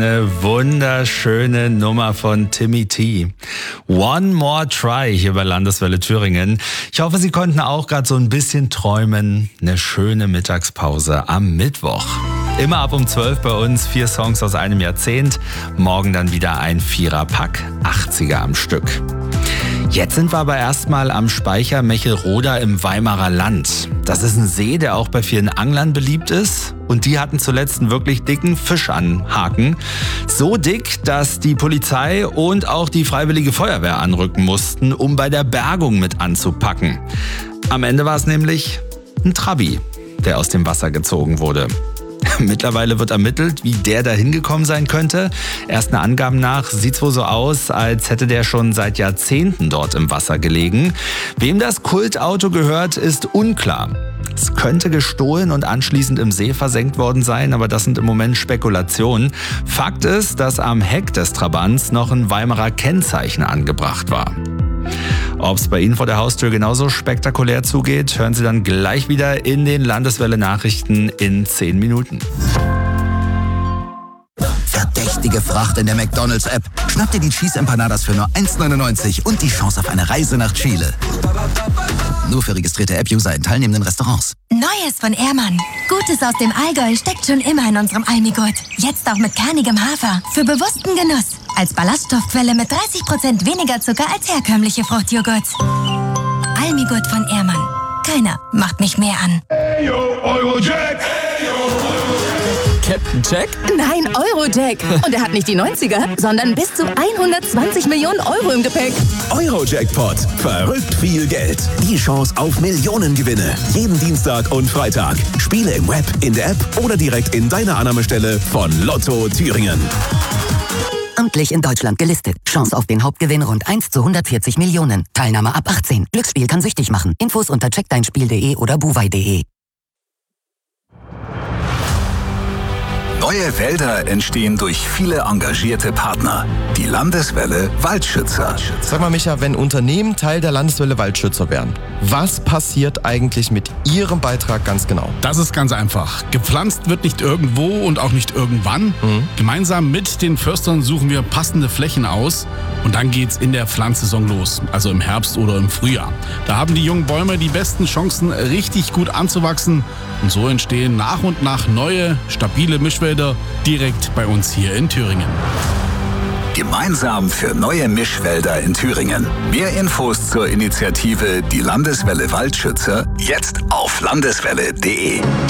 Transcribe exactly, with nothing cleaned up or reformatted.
Eine wunderschöne Nummer von Timmy T. One More Try hier bei Landeswelle Thüringen. Ich hoffe, Sie konnten auch gerade so ein bisschen träumen. Eine schöne Mittagspause am Mittwoch. Immer ab um zwölf bei uns, vier Songs aus einem Jahrzehnt. Morgen dann wieder ein Viererpack, achtziger am Stück. Jetzt sind wir aber erstmal am Speicher Mechelroda im Weimarer Land. Das ist ein See, der auch bei vielen Anglern beliebt ist. Und die hatten zuletzt einen wirklich dicken Fisch an Haken. So dick, dass die Polizei und auch die Freiwillige Feuerwehr anrücken mussten, um bei der Bergung mit anzupacken. Am Ende war es nämlich ein Trabi, der aus dem Wasser gezogen wurde. Mittlerweile wird ermittelt, wie der da hingekommen sein könnte. Ersten Angaben nach sieht es wohl so aus, als hätte der schon seit Jahrzehnten dort im Wasser gelegen. Wem das Kultauto gehört, ist unklar. Es könnte gestohlen und anschließend im See versenkt worden sein, aber das sind im Moment Spekulationen. Fakt ist, dass am Heck des Trabants noch ein Weimarer Kennzeichen angebracht war. Ob es bei Ihnen vor der Haustür genauso spektakulär zugeht, hören Sie dann gleich wieder in den Landeswelle-Nachrichten in zehn Minuten. Verdächtige Fracht in der McDonald's-App. Schnapp dir die Cheese Empanadas für nur eins neunundneunzig und die Chance auf eine Reise nach Chile. Nur für registrierte App-User in teilnehmenden Restaurants. Neues von Ehrmann. Gutes aus dem Allgäu steckt schon immer in unserem Almigurt. Jetzt auch mit kernigem Hafer. Für bewussten Genuss. Als Ballaststoffquelle mit dreißig Prozent weniger Zucker als herkömmliche Fruchtjoghurts. Almigurt von Ehrmann. Keiner macht mich mehr an. Hey yo, Eurojack! Hey yo, Eurojack! Captain Jack? Nein, Eurojack. Und er hat nicht die neunziger, sondern bis zu hundertzwanzig Millionen Euro im Gepäck. Eurojackpot. Verrückt viel Geld. Die Chance auf Millionengewinne. Jeden Dienstag und Freitag. Spiele im Web, in der App oder direkt in deiner Annahmestelle von Lotto Thüringen. Amtlich in Deutschland gelistet. Chance auf den Hauptgewinn rund eins zu hundertvierzig Millionen. Teilnahme ab achtzehn. Glücksspiel kann süchtig machen. Infos unter check dein spiel punkt de oder buwei punkt de. Neue Wälder entstehen durch viele engagierte Partner. Die Landeswelle Waldschützer. Sag mal, Micha, wenn Unternehmen Teil der Landeswelle Waldschützer werden, was passiert eigentlich mit ihrem Beitrag ganz genau? Das ist ganz einfach. Gepflanzt wird nicht irgendwo und auch nicht irgendwann. Mhm. Gemeinsam mit den Förstern suchen wir passende Flächen aus und dann geht's in der Pflanzsaison los, also im Herbst oder im Frühjahr. Da haben die jungen Bäume die besten Chancen, richtig gut anzuwachsen und so entstehen nach und nach neue, stabile Mischwälder direkt bei uns hier in Thüringen. Gemeinsam für neue Mischwälder in Thüringen. Mehr Infos zur Initiative Die Landeswelle Waldschützer jetzt auf landeswelle punkt de.